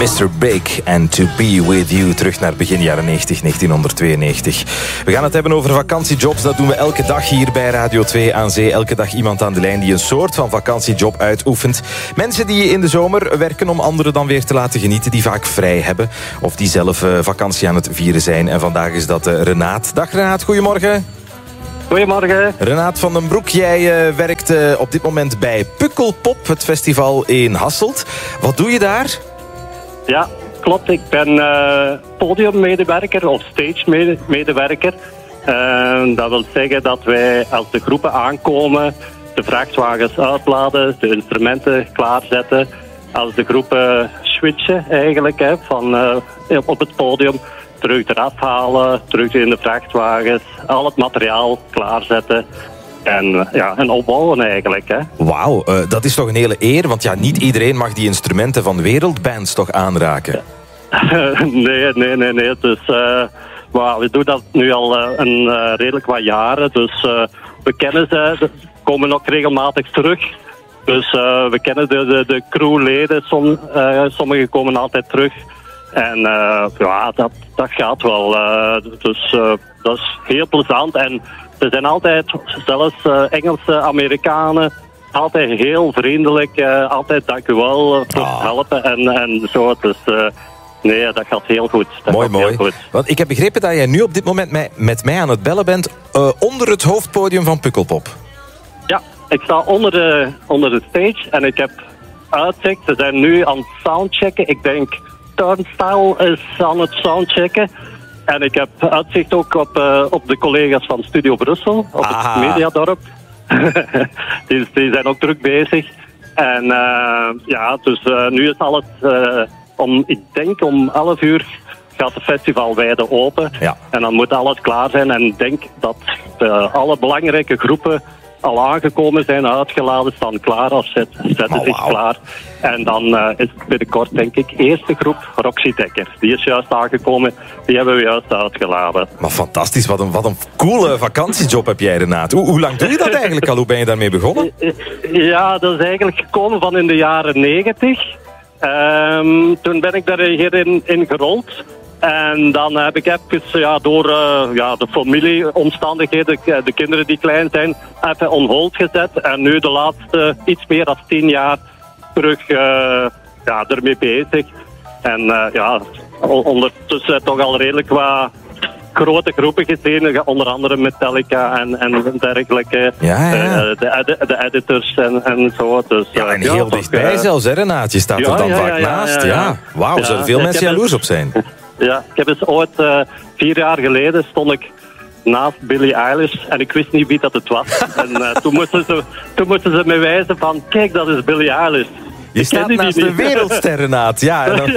Mr. Big and To Be With You. Terug naar begin jaren 90, 1992. We gaan het hebben over vakantiejobs. Dat doen we elke dag hier bij Radio 2 aan Zee. Elke dag iemand aan de lijn die een soort van vakantiejob uitoefent. Mensen die in de zomer werken om anderen dan weer te laten genieten. Die vaak vrij hebben. Of die zelf vakantie aan het vieren zijn. En vandaag is dat Renaat. Dag Renaat, goedemorgen. Goedemorgen. Renaat van den Broek, jij werkt op dit moment bij Pukkelpop, het festival in Hasselt. Wat doe je daar? Ja, klopt. Ik ben podiummedewerker of stage-medewerker. Dat wil zeggen dat wij als de groepen aankomen, de vrachtwagens uitladen, de instrumenten klaarzetten. Als de groepen switchen eigenlijk op het podium, terug eraf halen, terug in de vrachtwagens, al het materiaal klaarzetten en opbouwen eigenlijk. Hè. Wauw, dat is toch een hele eer, want ja, niet iedereen mag die instrumenten van wereldbands toch aanraken? Nee. Dus, we doen dat nu al redelijk wat jaren, dus we kennen ze komen ook regelmatig terug. Dus we kennen de crewleden, sommigen komen altijd terug. En dat gaat wel. Dus dat is heel plezant. En er zijn altijd, zelfs Engelse Amerikanen, altijd heel vriendelijk. Altijd dank u wel voor het helpen en zo. Dus nee, dat gaat heel goed. Mooi. Heel goed. Want ik heb begrepen dat jij nu op dit moment met mij aan het bellen bent onder het hoofdpodium van Pukkelpop. Ja, ik sta onder de stage en ik heb uitzicht. Ze zijn nu aan het soundchecken. Ik denk Turnstile is aan het soundchecken. En ik heb uitzicht ook op de collega's van Studio Brussel, op het Mediadorp. Die zijn ook druk bezig. En dus nu is alles ik denk om 11 uur gaat de festivalweide open. Ja. En dan moet alles klaar zijn. En ik denk dat alle belangrijke groepen al aangekomen zijn, uitgeladen, staan klaar of zetten zich klaar. En dan is binnenkort, denk ik, eerste groep Roxy Dekker. Die is juist aangekomen, die hebben we juist uitgeladen. Maar fantastisch, wat een coole vakantiejob heb jij, Renaat. Hoe lang doe je dat eigenlijk al? Hoe ben je daarmee begonnen? Ja, dat is eigenlijk gekomen van in de jaren 90. Toen ben ik daar hierin gerold. En dan heb ik even door de familieomstandigheden, de kinderen die klein zijn, even on hold gezet. En nu de laatste iets meer dan 10 jaar terug ermee bezig. En ondertussen toch al redelijk wat grote groepen gezien, onder andere Metallica en dergelijke. De editors en zo. Dus, en heel dichtbij zelfs, hè, Renaat? Je staat er dan vaak naast. Ja. Wauw, zullen veel mensen jaloers op zijn. Ja, ik heb eens ooit 4 jaar geleden stond ik naast Billie Eilish en ik wist niet wie dat het was. En toen moesten ze me wijzen van, kijk, dat is Billie Eilish. Je staat naast de wereldster, Renaat. Ja, en dan...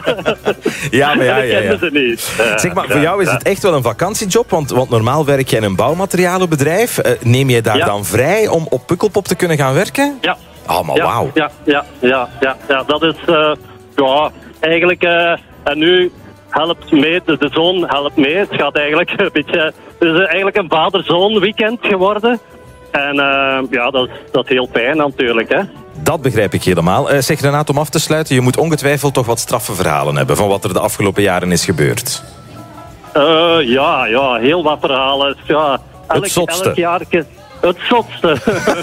ja. kenden ze niet. Zeg maar, voor jou is het echt wel een vakantiejob, want normaal werk je in een bouwmaterialenbedrijf. Neem je daar dan vrij om op Pukkelpop te kunnen gaan werken? Ja. Oh, maar wauw. Ja, dat is eigenlijk... en nu helpt mee, de zoon helpt mee. Het gaat eigenlijk een beetje... Het is eigenlijk een vader-zoon weekend geworden. En dat is heel fijn natuurlijk, hè. Dat begrijp ik helemaal. Zeg Renaat, om af te sluiten, je moet ongetwijfeld toch wat straffe verhalen hebben van wat er de afgelopen jaren is gebeurd. Heel wat verhalen. Ja, het zotste. Elk jaar... Het zotste.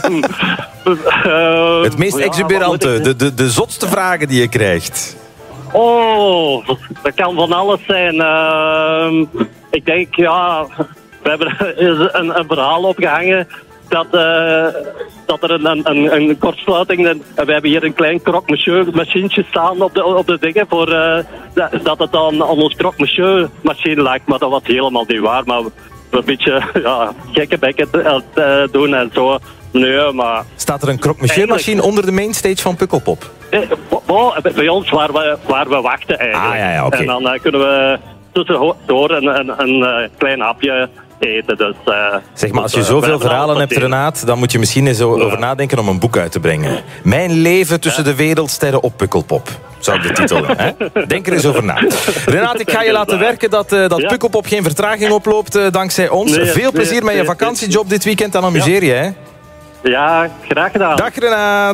Het meest exuberante, de zotste vragen die je krijgt. Oh, dat kan van alles zijn. Ik denk, we hebben een verhaal opgehangen dat er een kortsluiting... We hebben hier een klein croque-monsieur machientje staan op de dingen voor dat het aan ons croque-monsieur machine lijkt. Maar dat was helemaal niet waar. Maar een beetje gekke bekken doen en zo. Nee, maar... Staat er een croque-monsieur machine onder de mainstage van Pukkelpop? Bij ons waar we wachten eigenlijk. Okay. En dan kunnen we tussendoor een klein hapje eten. Dus, zeg maar, als je zoveel verhalen hebt, Renaat, dan moet je misschien eens over nadenken om een boek uit te brengen. Mijn leven tussen de wereldsterren op Pukkelpop. Zou ik de titel doen, hè? Denk er eens over na. Renaat, ik ga je laten werken dat Pukkelpop geen vertraging oploopt dankzij ons. Veel plezier met je vakantiejob dit weekend en amuseer je, hè? Ja, graag gedaan. Dag Renaat.